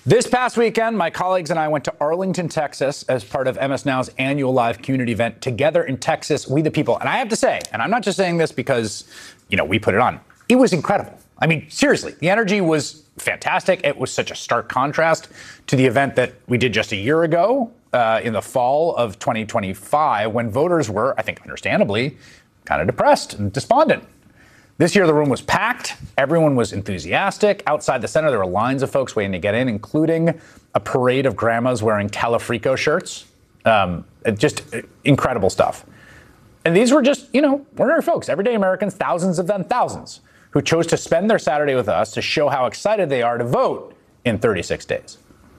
This past weekend, my colleagues and I went to Arlington, Texas, as part of MS Now's annual live community event, Together in Texas, We the People. And I have to say, and I'm not just saying this because, we put it on, it was incredible. I mean, seriously, the energy was fantastic. It was such a stark contrast to the event that we did just a year ago in the fall of 2025, when voters were, I think understandably, kind of depressed and despondent. This year, the room was packed. Everyone was enthusiastic. Outside the center, there were lines of folks waiting to get in, including a parade of grandmas wearing Talafrico shirts. Just incredible stuff. And these were just, ordinary folks, everyday Americans, thousands of them, thousands, who chose to spend their Saturday with us to show how excited they are to vote in 36 days.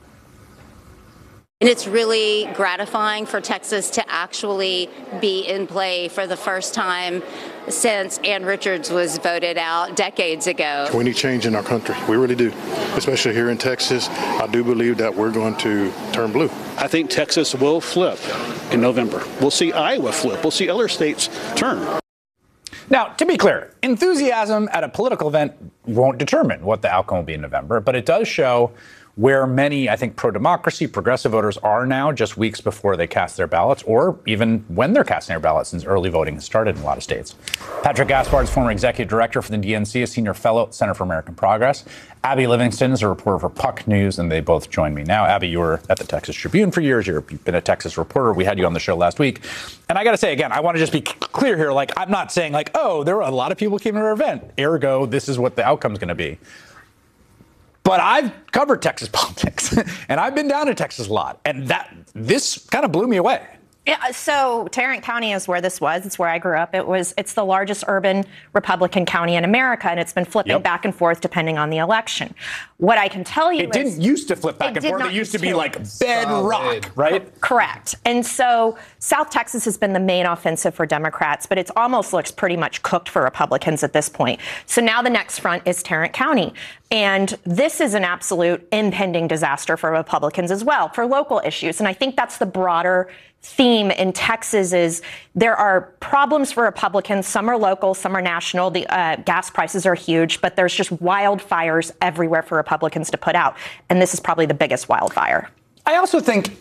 And it's really gratifying for Texas to actually be in play for the first time since Ann Richards was voted out decades ago. We need change in our country. We really do. Especially here in Texas, I do believe that we're going to turn blue. I think Texas will flip in November. We'll see Iowa flip. We'll see other states turn. Now, to be clear, enthusiasm at a political event won't determine what the outcome will be in November, but it does show where many, I think, pro-democracy, progressive voters are now, just weeks before they cast their ballots, or even when they're casting their ballots, since early voting has started in a lot of states. Patrick Gaspard is former executive director for the DNC, a senior fellow at Center for American Progress. Abby Livingston is a reporter for Puck News, and they both join me now. Abby, you were at the Texas Tribune for years. You've been a Texas reporter. We had you on the show last week. And I got to say, again, I want to just be clear here. I'm not saying there were a lot of people who came to our event. Ergo, this is what the outcome is going to be. But I've covered Texas politics, and I've been down to Texas a lot, and this kind of blew me away. Yeah, so Tarrant County is where this was. It's where I grew up. It's the largest urban Republican county in America, and it's been flipping back and forth depending on the election. What I can tell you is... It didn't used to flip back and forth. It used to be like bedrock, right? Correct. And so South Texas has been the main offensive for Democrats, but it almost looks pretty much cooked for Republicans at this point. So now the next front is Tarrant County. And this is an absolute impending disaster for Republicans as well, for local issues. And I think that's the broader theme in Texas is there are problems for Republicans. Some are local, some are national. The gas prices are huge, but there's just wildfires everywhere for Republicans to put out. And this is probably the biggest wildfire. I also think,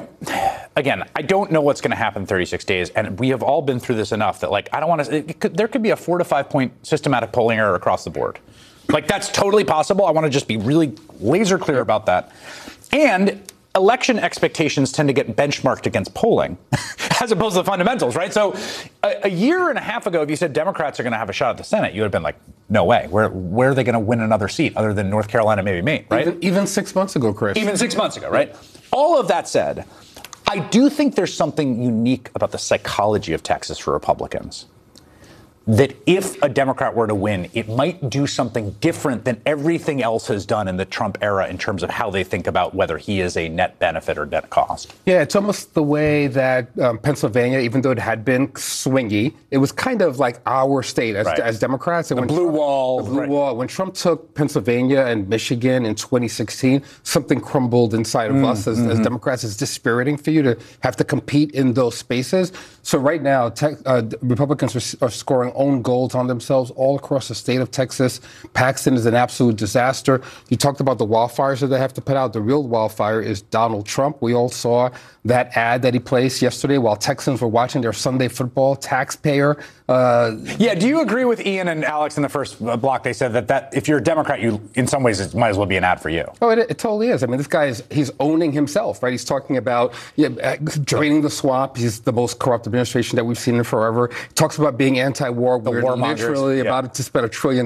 again, I don't know what's going to happen in 36 days. And we have all been through this enough that, I don't want to, there could be a 4 to 5 point systematic polling error across the board. That's totally possible. I want to just be really laser clear about that. And election expectations tend to get benchmarked against polling as opposed to the fundamentals, right? So a year and a half ago, if you said Democrats are going to have a shot at the Senate, you would have been like, no way. Where are they going to win another seat other than North Carolina, maybe me, right? Even 6 months ago, Chris. Even 6 months ago, right? All of that said, I do think there's something unique about the psychology of Texas for Republicans. That if a Democrat were to win, it might do something different than everything else has done in the Trump era in terms of how they think about whether he is a net benefit or net cost. Yeah, it's almost the way that Pennsylvania, even though it had been swingy, it was kind of like our state as Democrats. And the blue wall. The blue wall. When Trump took Pennsylvania and Michigan in 2016, something crumbled inside of us as Democrats. It's dispiriting for you to have to compete in those spaces. So right now, Republicans are scoring own goals on themselves all across the state of Texas. Paxton is an absolute disaster. You talked about the wildfires that they have to put out. The real wildfire is Donald Trump. We all saw that ad that he placed yesterday while Texans were watching their Sunday football. Taxpayer. Yeah, do you agree with Ian and Alex in the first block? They said that if you're a Democrat, you, in some ways, it might as well be an ad for you. Oh, it totally is. I mean, this guy he's owning himself, right? He's talking about draining the swamp. He's the most corrupt administration that we've seen in forever. He talks about being anti-war. We're literally about to spend $1 trillion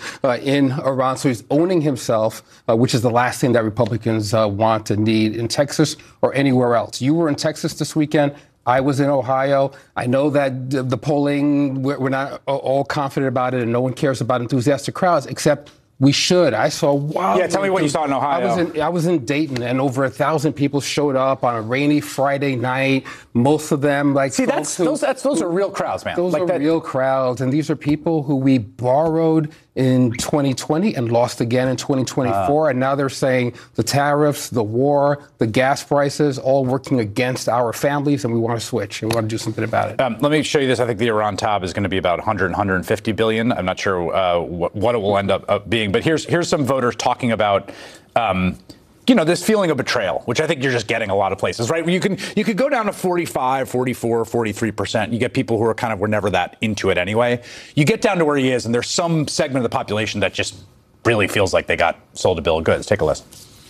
in Iran. So he's owning himself, which is the last thing that Republicans want and need in Texas or anywhere else. You were in Texas this weekend. I was in Ohio. I know that the polling, we're not all confident about it, and no one cares about enthusiastic crowds, except we should. I saw wild. Yeah, tell me what you saw in Ohio. I was in Dayton, and over 1,000 people showed up on a rainy Friday night. Most of them, those are real crowds, man. Those are real crowds, and these are people who we borrowed in 2020 and lost again in 2024. And now they're saying the tariffs, the war, the gas prices, all working against our families, and we want to switch and we want to do something about it. Let me show you this. I think the Iran tab is going to be about 150 billion. I'm not sure what it will end up being, but here's some voters talking about this feeling of betrayal, which I think you're just getting a lot of places, right? You could go down to 45, 44, 43%. You get people who are were never that into it anyway. You get down to where he is, and there's some segment of the population that just really feels like they got sold a bill of goods. Take a listen.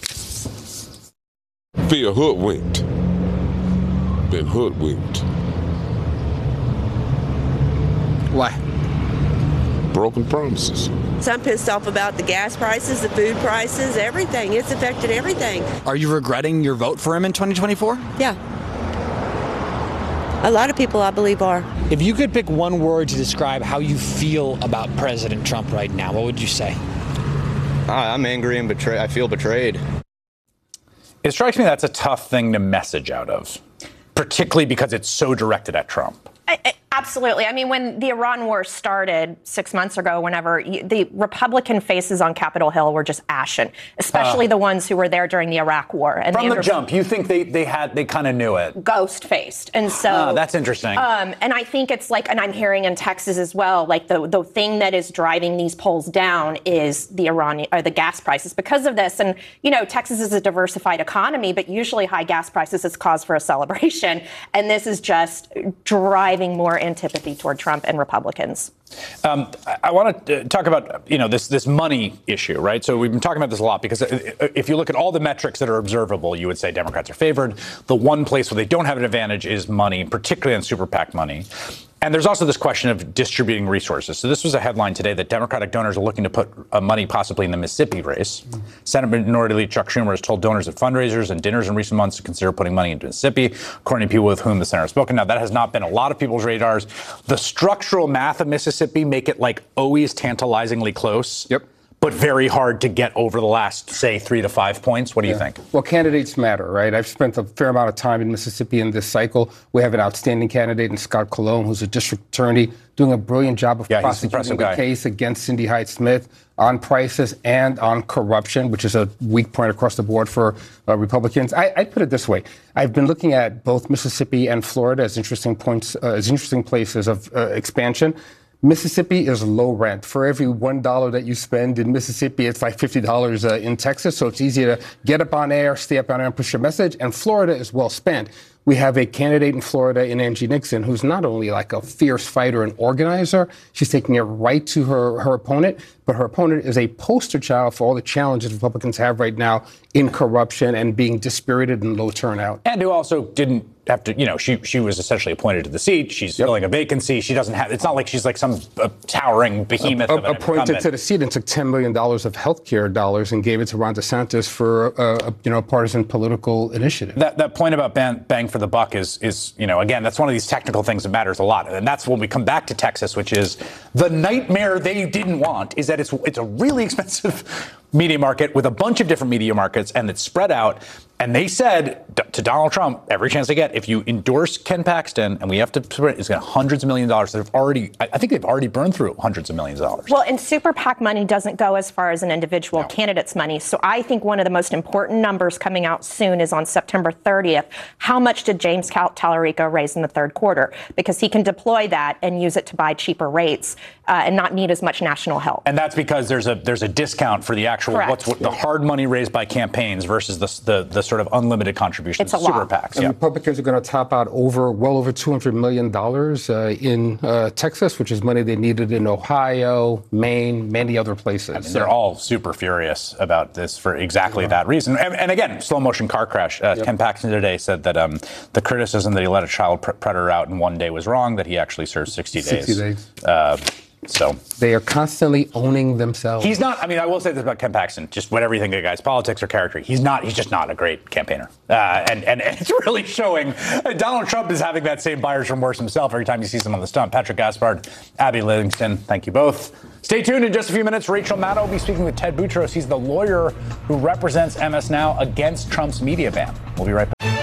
Feel hoodwinked. Been hoodwinked. Why? Broken promises. So I'm pissed off about the gas prices, the food prices, everything. It's affected everything. Are you regretting your vote for him in 2024? Yeah. A lot of people, I believe, are. If you could pick one word to describe how you feel about President Trump right now, what would you say? I'm angry and betrayed. I feel betrayed. It strikes me that's a tough thing to message out of, particularly because it's so directed at Trump. Absolutely. I mean, when the Iran war started 6 months ago, whenever the Republican faces on Capitol Hill were just ashen, especially the ones who were there during the Iraq war. And from the jump, you think they kind of knew it? Ghost-faced. And so that's interesting. And I think it's like, and I'm hearing in Texas as well, like the thing that is driving these polls down is the gas prices because of this. And, Texas is a diversified economy, but usually high gas prices is cause for a celebration. And this is just driving more antipathy toward Trump and Republicans. I want to talk about, this money issue, right? So we've been talking about this a lot because if you look at all the metrics that are observable, you would say Democrats are favored. The one place where they don't have an advantage is money, particularly on super PAC money. And there's also this question of distributing resources. So this was a headline today that Democratic donors are looking to put money possibly in the Mississippi race. Senate Minority Leader Chuck Schumer has told donors at fundraisers and dinners in recent months to consider putting money into Mississippi, according to people with whom the senator has spoken. Now, that has not been a lot of people's radars. The structural math of Mississippi make it always tantalizingly close. Yep. But very hard to get over the last, say, 3 to 5 points. What do you think? Well, candidates matter, right? I've spent a fair amount of time in Mississippi in this cycle. We have an outstanding candidate in Scott Colon, who's a district attorney, doing a brilliant job of prosecuting the case against Cindy Hyde-Smith on prices and on corruption, which is a weak point across the board for Republicans. I put it this way. I've been looking at both Mississippi and Florida as interesting places of expansion. Mississippi is low rent. For every $1 that you spend in Mississippi, it's like $50 in Texas. So it's easy to get up on air, stay up on air, and push your message. And Florida is well spent. We have a candidate in Florida in Angie Nixon, who's not only like a fierce fighter and organizer, she's taking it right to her opponent, but her opponent is a poster child for all the challenges Republicans have right now in corruption and being dispirited and low turnout. And who also didn't have to, she was essentially appointed to the seat. She's filling a vacancy. She doesn't have, it's not like she's like some towering behemoth of an appointed to the seat and took $10 million of health care dollars and gave it to Ron DeSantis for a partisan political initiative. That point about bang for the buck is again, that's one of these technical things that matters a lot. And that's when we come back to Texas, which is the nightmare they didn't want is that it's a really expensive media market with a bunch of different media markets, and it's spread out. And they said to Donald Trump, every chance they get, if you endorse Ken Paxton, and we have to, it's going to hundreds of millions of dollars. I think they've already burned through hundreds of millions of dollars. Well, and super PAC money doesn't go as far as an individual candidate's money. So I think one of the most important numbers coming out soon is on September 30th. How much did James Tallarico raise in the third quarter? Because he can deploy that and use it to buy cheaper rates and not need as much national help. And that's because there's a discount for the actual the hard money raised by campaigns versus the sort of unlimited contributions to super PACs. And Republicans are going to top out well over $200 million in Texas, which is money they needed in Ohio, Maine, many other places. I mean, they're all super furious about this for exactly that reason. And again, slow motion car crash. Ken Paxton today said that the criticism that he let a child predator out in one day was wrong, that he actually served 60 days. 60 days. So they are constantly owning themselves. He's not. I mean, I will say this about Ken Paxton: just whatever you think of the guy's politics or character, he's not. He's just not a great campaigner, and it's really showing. Donald Trump is having that same buyer's remorse himself every time he sees him on the stump. Patrick Gaspard, Abby Livingston, thank you both. Stay tuned in just a few minutes. Rachel Maddow will be speaking with Ted Boutros. He's the lawyer who represents MS Now against Trump's media ban. We'll be right back.